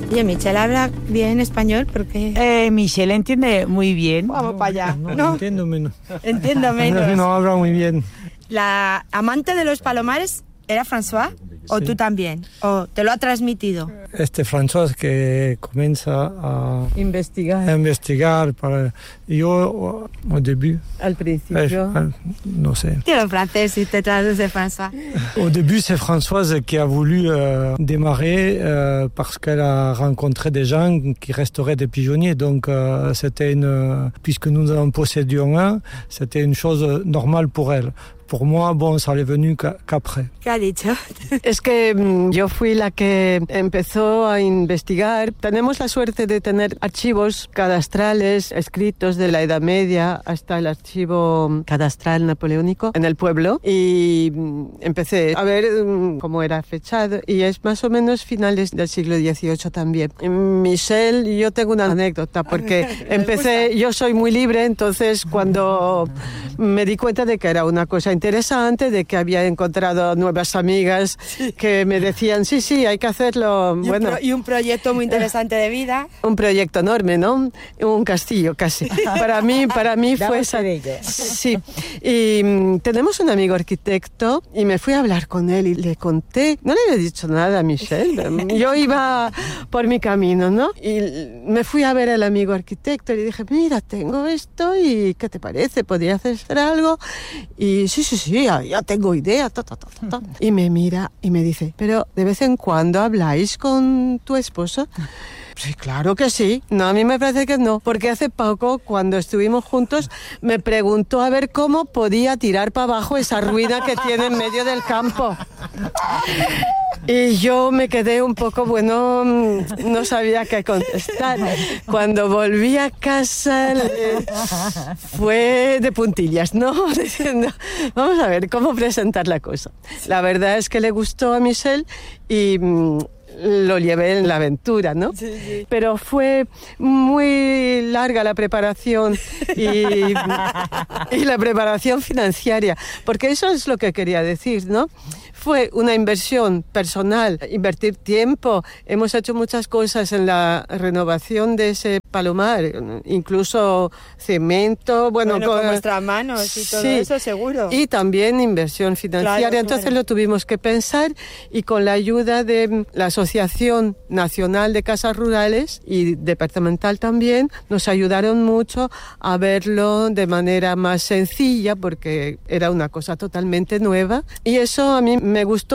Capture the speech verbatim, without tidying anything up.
Y Michelle habla bien español porque... Eh, Michelle entiende muy bien. Vamos no, para allá. No, ¿No? entiendo menos. Entiendo menos. No, no habla muy bien. ¿La amante de los palomares era François? ¿O Sí. tú también? ¿O te lo ha transmitido? Este François que comienza a Investigar. a investigar para yo au début Al principio. eh, no sé. Dilo en francés si te traduce François. Au début, c'est Françoise qui a voulu euh, démarrer euh, parce qu'elle a rencontré des gens qui resteraient des pigeonniers. Donc, euh, c'était une, puisque nous en possédions un, c'était une chose normale pour elle. Pour moi, bon, ça l'est venu qu'après. ¿Qué ha dicho? Es que mm, yo fui la que empezó a investigar. Tenemos la suerte de tener archivos cadastrales escritos de la Edad Media hasta el archivo cadastral napoleónico en el pueblo y mm, empecé a ver mm, cómo era fechado y es más o menos finales del siglo dieciocho también. Michelle, yo tengo una anécdota porque empecé, yo soy muy libre, entonces cuando me di cuenta de que era una cosa interesante, de que había encontrado nuevas amigas que me decían, sí, sí, hay que hacerlo. Y, bueno, un pro- y un proyecto muy interesante de vida. un proyecto enorme, ¿no? Un castillo casi. Para mí, para mí fue esa... Sí. Y mm, tenemos un amigo arquitecto y me fui a hablar con él y le conté. No le había dicho nada a Michelle. Yo iba por mi camino, ¿no? Y me fui a ver al amigo arquitecto y le dije, mira, tengo esto y ¿qué te parece? ¿Podría hacer algo? Y sí, sí, sí, ya, ya tengo idea. Ta, ta, ta, ta, ta. Y me mira y me dice, pero ¿de vez en cuando habláis con tu esposo? Sí, claro que sí. No, a mí me parece que no. Porque hace poco, cuando estuvimos juntos, me preguntó a ver cómo podía tirar para abajo esa ruina que tiene en medio del campo. Y yo me quedé un poco, bueno, no sabía qué contestar. Cuando volví a casa eh, fue de puntillas, ¿no? Diciendo, vamos a ver cómo presentar la cosa. La verdad es que le gustó a Michelle y mm, lo llevé en la aventura, ¿no? Sí, sí. Pero fue muy larga la preparación y, y la preparación financiera, porque eso es lo que quería decir, ¿no? Fue una inversión personal, invertir tiempo. Hemos hecho muchas cosas en la renovación de ese palomar, incluso cemento, bueno, Bueno, con con vuestras manos y todo sí, eso, seguro. Y también inversión financiera. Claro, Entonces claro. lo tuvimos que pensar y con la ayuda de la Asociación Nacional de Casas Rurales y departamental también, nos ayudaron mucho a verlo de manera más sencilla porque era una cosa totalmente nueva y eso a mí me gustó.